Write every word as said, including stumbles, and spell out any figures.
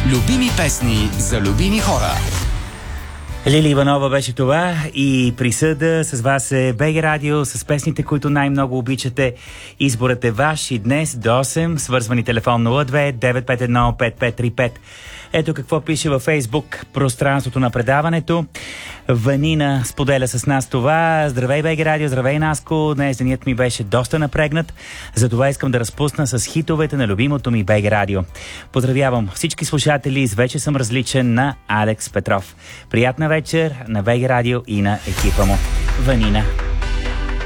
Любими песни за любими хора. Лили Иванова беше това и присъда. С вас е БГ Радио с песните, които най-много обичате. Изборът е ваш и днес до осем. Свързвани телефон нула две девет пет едно пет пет три пет. Ето какво пише във Фейсбук пространството на предаването. Ванина споделя с нас това. Здравей, БГ Радио, здравей, Наско. Днес денят ми беше доста напрегнат. Затова искам да разпусна с хитовете на любимото ми БГ Радио. Поздравявам всички слушатели с Вече съм различен на Алекс Петров. Приятна вечер на БГ Радио и на екипа му. Ванина.